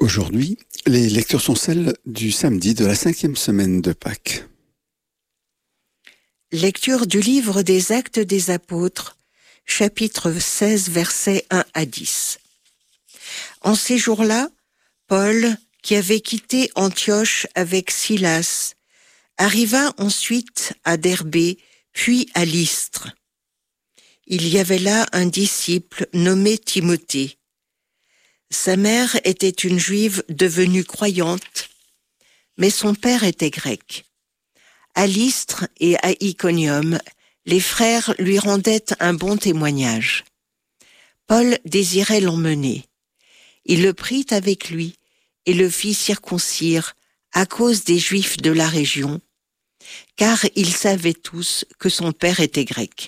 Aujourd'hui, les lectures sont celles du samedi de la 5e semaine de Pâques. Lecture du livre des Actes des Apôtres, chapitre 16, versets 1 à 10. En ces jours-là, Paul, qui avait quitté Antioche avec Silas, arriva ensuite à Derbé, puis à Lystre. Il y avait là un disciple nommé Timothée. Sa mère était une juive devenue croyante, mais son père était grec. À Lystre et à Iconium, les frères lui rendaient un bon témoignage. Paul désirait l'emmener. Il le prit avec lui et le fit circoncire à cause des Juifs de la région, car ils savaient tous que son père était grec.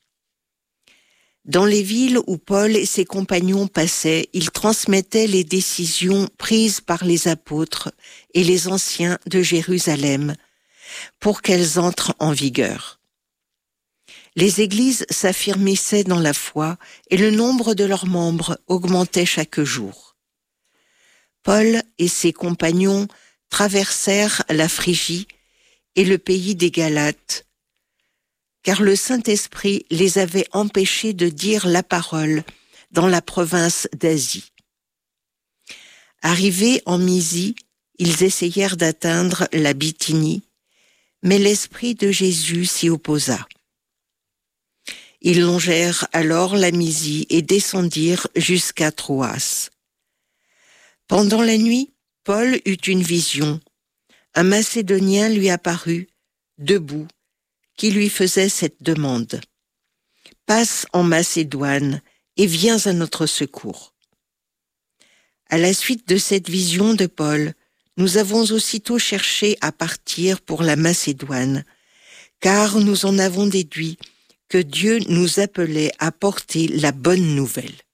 Dans les villes où Paul et ses compagnons passaient, ils transmettaient les décisions prises par les apôtres et les anciens de Jérusalem pour qu'elles entrent en vigueur. Les églises s'affermissaient dans la foi et le nombre de leurs membres augmentait chaque jour. Paul et ses compagnons traversèrent la Phrygie et le pays des Galates, car le Saint-Esprit les avait empêchés de dire la parole dans la province d'Asie. Arrivés en Mysie, ils essayèrent d'atteindre la Bithynie, mais l'Esprit de Jésus s'y opposa. Ils longèrent alors la Mysie et descendirent jusqu'à Troas. Pendant la nuit, Paul eut une vision. Un Macédonien lui apparut, debout, qui lui faisait cette demande. « Passe en Macédoine et viens à notre secours. » À la suite de cette vision de Paul, nous avons aussitôt cherché à partir pour la Macédoine, car nous en avons déduit que Dieu nous appelait à porter la bonne nouvelle.